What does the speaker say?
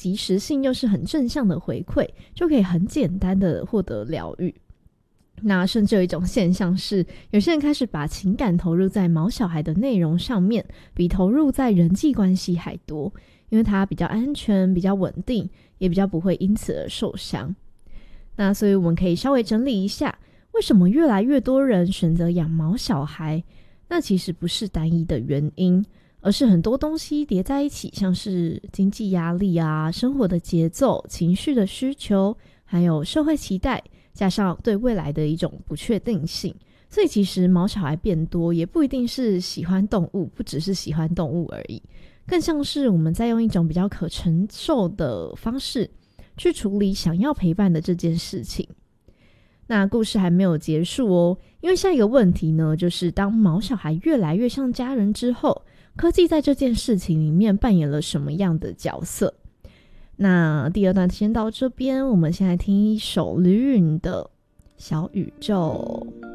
及时性又是很正向的回馈，就可以很简单的获得疗愈。那甚至有一种现象是，有些人开始把情感投入在毛小孩的内容上面，比投入在人际关系还多，因为它比较安全，比较稳定，也比较不会因此而受伤。那所以我们可以稍微整理一下，为什么越来越多人选择养毛小孩？那其实不是单一的原因，而是很多东西叠在一起，像是经济压力啊、生活的节奏、情绪的需求，还有社会期待，加上对未来的一种不确定性。所以其实毛小孩变多也不一定是喜欢动物，不只是喜欢动物而已，更像是我们在用一种比较可承受的方式去处理想要陪伴的这件事情。那故事还没有结束哦，因为下一个问题呢，就是当毛小孩越来越像家人之后，科技在这件事情里面扮演了什么样的角色？那第二段先到这边，我们先来听一首吕允的《小宇宙》。